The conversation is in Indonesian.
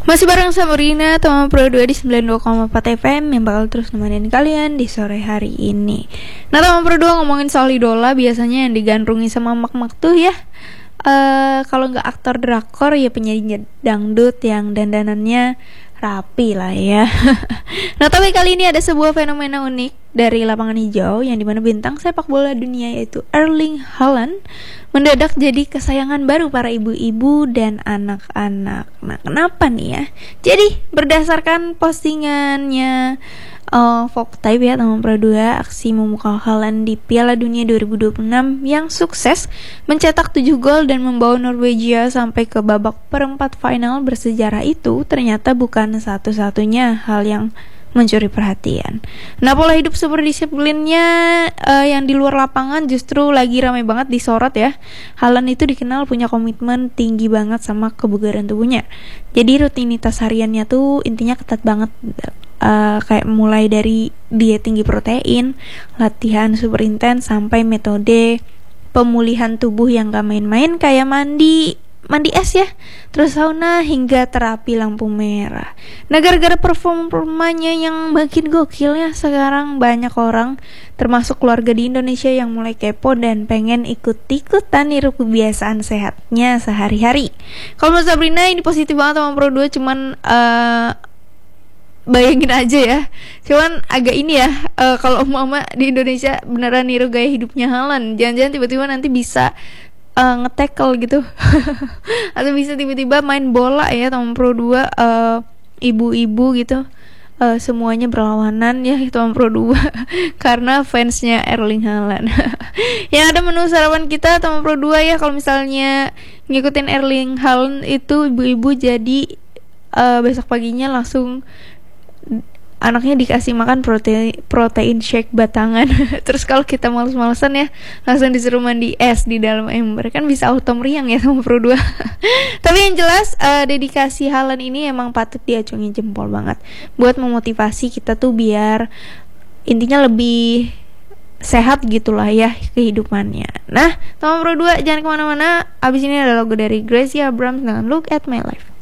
Masih bareng sama Rina, teman Pro 2 di 92,4 FM yang bakal terus nemenin kalian di sore hari ini. Nah, teman Pro 2 ngomongin soal idola, biasanya yang digandrungi sama mak-mak tuh ya, kalau nggak aktor drakor ya penyanyi dangdut yang dandanannya rapi lah ya. Nah, tapi kali ini ada sebuah fenomena unik dari lapangan hijau yang dimana bintang sepak bola dunia yaitu Erling Haaland mendadak jadi kesayangan baru para ibu-ibu dan anak-anak. Nah, kenapa nih ya? Jadi berdasarkan postingannya Vogue Type ya teman Pro 2, aksi memukau Haaland di Piala Dunia 2026 yang sukses mencetak 7 gol dan membawa Norwegia sampai ke babak perempat final bersejarah itu ternyata bukan satu-satunya hal yang mencuri perhatian. Nah, pola hidup super disiplinnya yang di luar lapangan justru lagi ramai banget disorot ya. Haaland itu dikenal punya komitmen tinggi banget sama kebugaran tubuhnya. Jadi rutinitas hariannya tuh intinya ketat banget. Kayak mulai dari diet tinggi protein, latihan super intens, sampai metode pemulihan tubuh yang gak main-main kayak mandi es ya, terus sauna hingga terapi lampu merah. Nah, gara-gara performanya yang makin gokil ya, sekarang banyak orang termasuk keluarga di Indonesia yang mulai kepo dan pengen ikut-ikutan niru kebiasaan sehatnya sehari-hari. Kalau menurut Sabrina ini positif banget sama Pro 2, cuman bayangin aja ya, cuman agak ini ya, kalau mama di Indonesia beneran niru gaya hidupnya Haaland, jangan-jangan tiba-tiba nanti bisa nge-tackle gitu atau bisa tiba-tiba main bola ya teman Pro 2, ibu-ibu gitu, semuanya berlawanan ya teman Pro 2 karena fansnya Erling Haaland. Yang ada menu sarapan kita teman Pro 2 ya, kalau misalnya ngikutin Erling Haaland itu ibu-ibu jadi besok paginya langsung anaknya dikasih makan protein shake batangan. Terus kalau kita males-malesan ya, langsung disuruh mandi es di dalam ember, kan bisa auto meriang ya sama Pro 2. Tapi yang jelas dedikasi Haaland ini emang patut diacungi jempol banget buat memotivasi kita tuh biar intinya lebih sehat gitulah ya kehidupannya. Nah, teman Pro 2 jangan kemana-mana, abis ini ada logo dari Gracia Abrams dengan Look at My Life.